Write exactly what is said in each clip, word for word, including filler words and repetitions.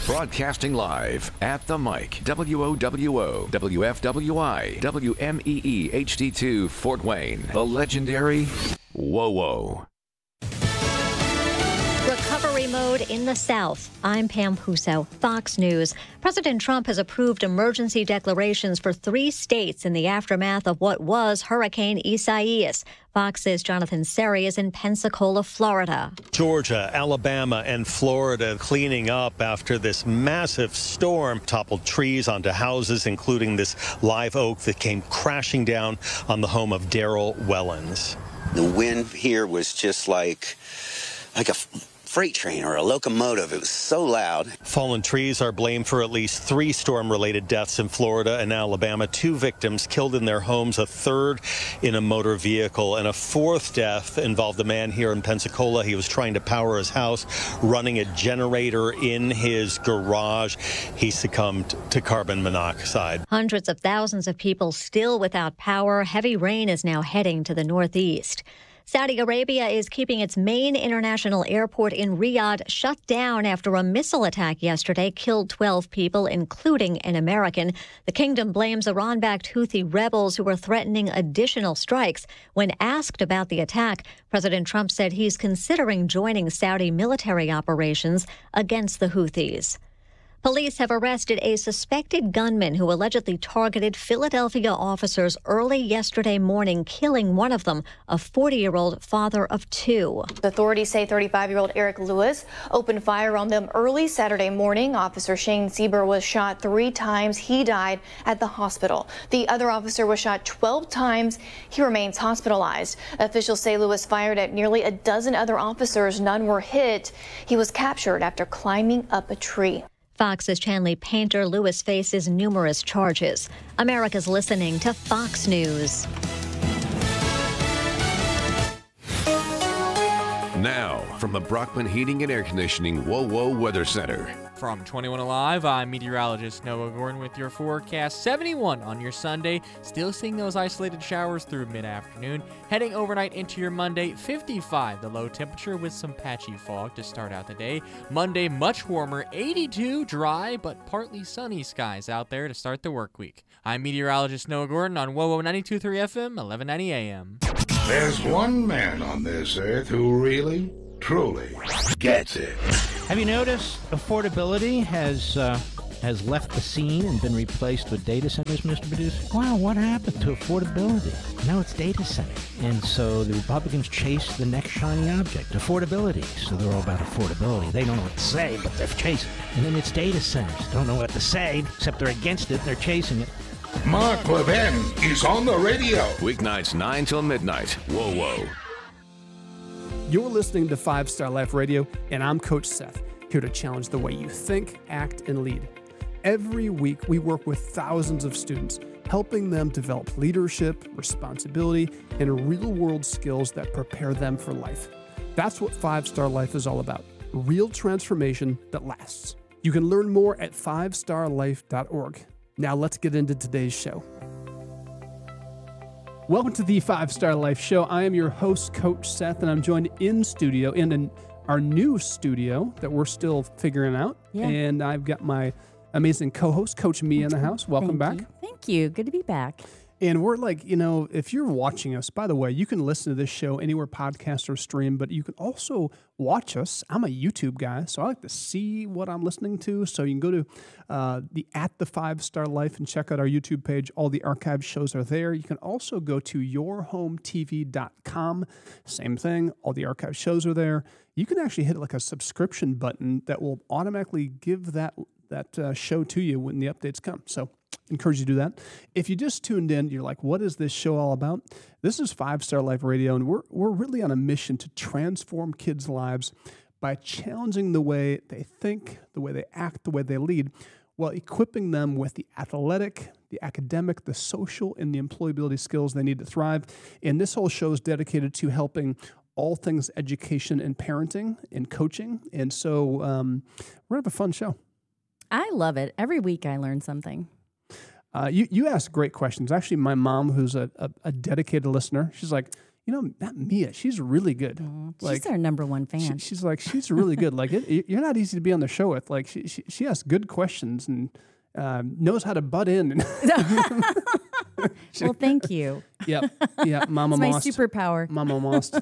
Broadcasting live at the mic. W O W O, W F W I, W M E E H D two, Fort Wayne. The legendary Whoa Whoa. Recovery mode in the South. I'm Pam Puso, Fox News. President Trump has approved emergency declarations for three states in the aftermath of what was Hurricane Isaias. Fox's Jonathan Seri is in Pensacola, Florida. Georgia, Alabama, and Florida cleaning up after this massive storm toppled trees onto houses, including this live oak that came crashing down on the home of Daryl Wellens. The wind here was just like, like a freight train or a locomotive. It was so loud. Fallen trees are blamed for at least three storm-related deaths in Florida and Alabama. Two victims killed in their homes, a third in a motor vehicle, and a fourth death involved a man here in Pensacola. He was trying to power his house, running a generator in his garage. He succumbed to carbon monoxide. Hundreds of thousands of people still without power. Heavy rain is now heading to the northeast. Saudi Arabia is keeping its main international airport in Riyadh shut down after a missile attack yesterday killed twelve people, including an American. The kingdom blames Iran-backed Houthi rebels who are threatening additional strikes. When asked about the attack, President Trump said he's considering joining Saudi military operations against the Houthis. Police have arrested a suspected gunman who allegedly targeted Philadelphia officers early yesterday morning, killing one of them, a forty-year-old father of two. Authorities say thirty-five-year-old Eric Lewis opened fire on them early Saturday morning. Officer Shane Sieber was shot three times. He died at the hospital. The other officer was shot twelve times. He remains hospitalized. Officials say Lewis fired at nearly a dozen other officers. None were hit. He was captured after climbing up a tree. Fox's Chanley Painter. Lewis faces numerous charges. America's listening to Fox News. Now, from the Brockman Heating and Air Conditioning Whoa Whoa Weather Center. From twenty-one Alive, I'm meteorologist Noah Gordon with your forecast. seventy-one on your Sunday, still seeing those isolated showers through mid-afternoon. Heading overnight into your Monday, fifty-five the low temperature with some patchy fog to start out the day. Monday, much warmer, eighty-two, dry but partly sunny skies out there to start the work week. I'm meteorologist Noah Gordon on W O W ninety-two point three F M, eleven ninety A M. There's one man on this earth who really, truly gets it. Have you noticed affordability has uh, has left the scene and been replaced with data centers, Mister Producer? Wow, what happened to affordability? Now it's data center. And so the Republicans chase the next shiny object, affordability. So they're all about affordability. They don't know what to say, but they're chasing it. And then it's data centers. Don't know what to say, except they're against it and they're chasing it. Mark Levin is on the radio. Weeknights nine till midnight. Whoa Whoa. You're listening to Five Star Life Radio, and I'm Coach Seth, here to challenge the way you think, act, and lead. Every week, we work with thousands of students, helping them develop leadership, responsibility, and real-world skills that prepare them for life. That's what Five Star Life is all about, real transformation that lasts. You can learn more at five star life dot org. Now let's get into today's show. Welcome to the Five Star Life Show. I am your host, Coach Seth, and I'm joined in studio, in an, our new studio that we're still figuring out. Yeah. And I've got my amazing co-host, Coach Mia, in the house. Welcome Thank back. You. Thank you. Good to be back. And we're like, you know, if you're watching us, by the way, you can listen to this show anywhere podcast or stream, but you can also watch us. I'm a YouTube guy, so I like to see what I'm listening to. So you can go to uh, the at the Five Star Life and check out our YouTube page. All the archive shows are there. You can also go to your home T V dot com. Same thing. All the archive shows are there. You can actually hit like a subscription button that will automatically give that that uh, show to you when the updates come. So encourage you to do that. If you just tuned in, you're like, what is this show all about? This is Five Star Life Radio, and we're we're really on a mission to transform kids' lives by challenging the way they think, the way they act, the way they lead, while equipping them with the athletic, the academic, the social, and the employability skills they need to thrive. And this whole show is dedicated to helping all things education and parenting and coaching. And so um, we're going to have a fun show. I love it. Every week I learn something. Uh, you, you ask great questions. Actually, my mom, who's a, a, a dedicated listener, she's like, you know, that Mia, she's really good. Mm, like, she's our number one fan. She, she's like, she's really good. Like, it, you're not easy to be on the show with. Like, she she, she asks good questions and uh, knows how to butt in. Well, thank you. Yep. Yeah. Mama It's my Most. superpower. Mama Most.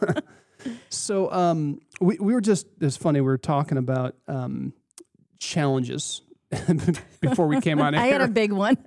So um, we, we were just, it's funny, we were talking about um, challenges before we came on air. I had a big one.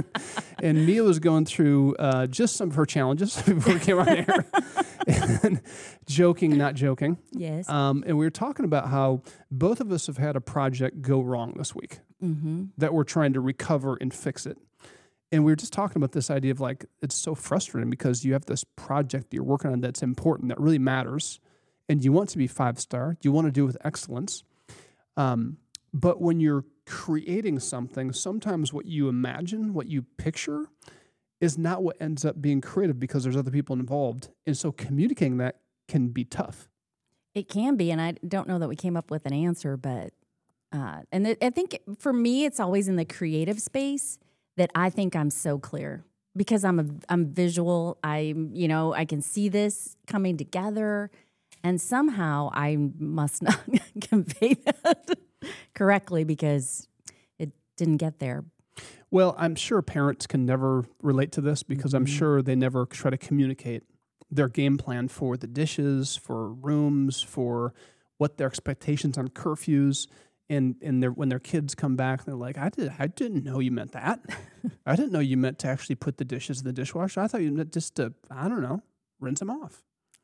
And Mia was going through uh, just some of her challenges before we came on air. And joking, not joking. Yes. Um, and we were talking about how both of us have had a project go wrong this week Mm-hmm. that we're trying to recover and fix it. And we were just talking about this idea of like, it's so frustrating because you have this project that you're working on that's important, that really matters, and you want to be five star, you want to do it with excellence. Um, but when you're creating something, sometimes what you imagine, what you picture, is not what ends up being creative because there's other people involved. And so communicating that can be tough. It can be, and I don't know that we came up with an answer, but uh, and it, I think for me, it's always in the creative space that I think I'm so clear because I'm a I'm visual. I you know I can see this coming together, and somehow I must not convey that correctly because it didn't get there. Well, I'm sure parents can never relate to this because I'm sure they never try to communicate their game plan for the dishes, for rooms, for what their expectations on curfews. And and their, when their kids come back, they're like, I did I didn't know you meant that. I didn't know you meant to actually put the dishes in the dishwasher. I thought you meant just to, I don't know, rinse them off.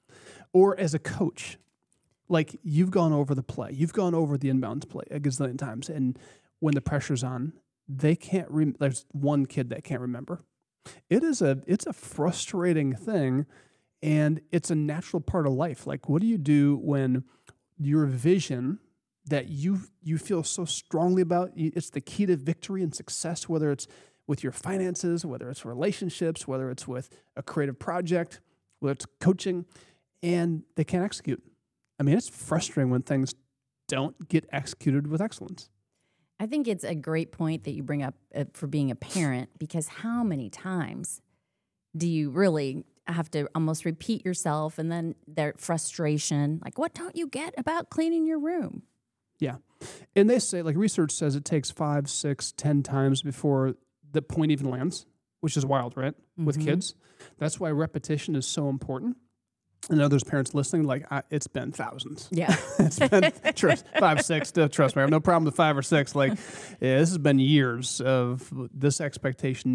Or as a coach, like you've gone over the play, you've gone over the inbounds play a gazillion times, and when the pressure's on, they can't. Re- there's one kid that can't remember. It is a it's a frustrating thing, and it's a natural part of life. Like, what do you do when your vision that you you feel so strongly about, it's the key to victory and success, whether it's with your finances, whether it's relationships, whether it's with a creative project, whether it's coaching, and they can't execute. I mean, it's frustrating when things don't get executed with excellence. I think it's a great point that you bring up uh, for being a parent, because how many times do you really have to almost repeat yourself, and then their frustration, like, what don't you get about cleaning your room? Yeah. And they say, like, research says it takes five, six, ten times before the point even lands, which is wild, right? Mm-hmm. With kids. That's why repetition is so important. I know there's parents listening, like, I, it's been thousands. Yeah. It's been trust, five, six, still, trust me, I have no problem with five or six. Like, yeah, this has been years of this expectation